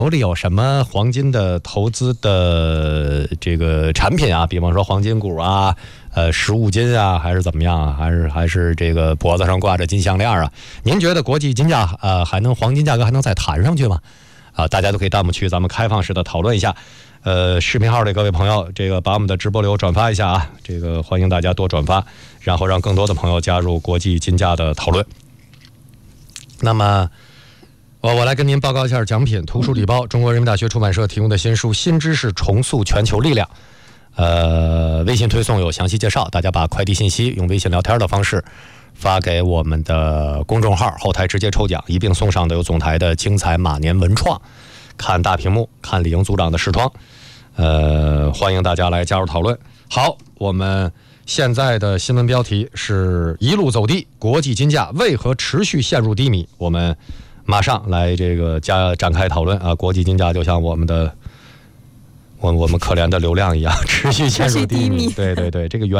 手里有什么黄金的投资的这个产品啊？比方说黄金股啊，实物金啊，还是怎么样啊？还是这个脖子上挂着金项链啊？您觉得国际金价黄金价格还能再弹上去吗？大家都可以弹幕区咱们开放式的讨论一下。视频号的各位朋友，这个把我们的直播流转发一下啊！这个欢迎大家多转发，然后让更多的朋友加入国际金价的讨论。那么我来跟您报告一下奖品：图书礼包，中国人民大学出版社提供的新书《新知识重塑全球力量》。微信推送有详细介绍，大家把快递信息用微信聊天的方式发给我们的公众号，后台直接抽奖，一并送上的有总台的精彩马年文创，看大屏幕，看李莹组长的视窗。欢迎大家来加入讨论。好，我们现在的新闻标题是一路走低，国际金价为何持续陷入低迷？我们马上来这个展开讨论啊！国际金价就像我们可怜的流量一样，持续陷入低迷。对，这个